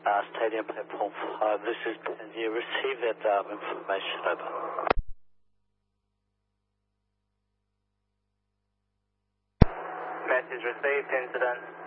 Stadium Platform 5. This is Benji. Receive that information. Over. Message received, incident.